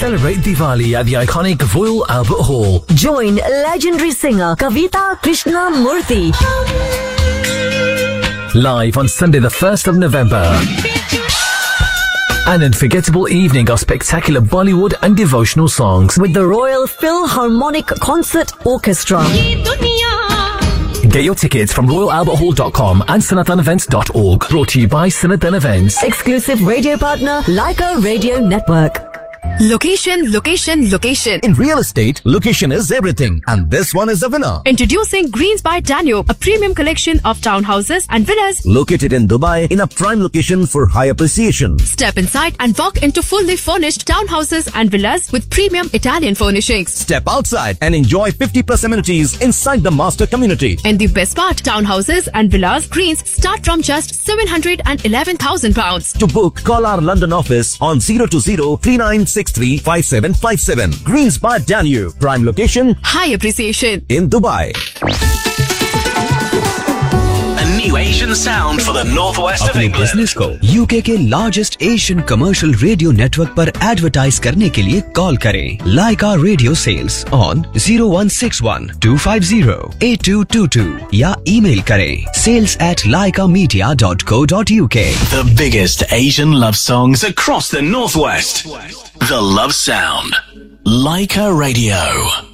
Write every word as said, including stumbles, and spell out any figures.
Celebrate Diwali at the iconic Royal Albert Hall. Join legendary singer Kavita Krishnamurthy. Live on Sunday the first of November. An unforgettable evening of spectacular Bollywood and devotional songs with the Royal Philharmonic Concert Orchestra. Get your tickets from royal albert hall dot com and sanatan events dot org. Brought to you by Sanatan Events. Exclusive radio partner, Leica Radio Network. Location, location, location. In real estate, location is everything. And this one is the winner. Introducing Greens by Danube, a premium collection of townhouses and villas. Located in Dubai, in a prime location for high appreciation. Step inside and walk into fully furnished townhouses and villas with premium Italian furnishings. Step outside and enjoy fifty plus amenities inside the master community. And the best part, townhouses and villas Greens start from just seven hundred eleven thousand pounds. To book, call our London office on zero two zero three nine six three five seven five seven. Greens by Danube, prime location, high appreciation in Dubai. A new Asian sound for the northwest of England. Business को UK के largest Asian commercial radio network पर advertise करने के लिए call करें लाइका radio sales on zero one six one two five zero eight two two two या email करें sales at laika media dot co dot uk. The biggest Asian love songs across the northwest. The Love Sound. Laika Radio.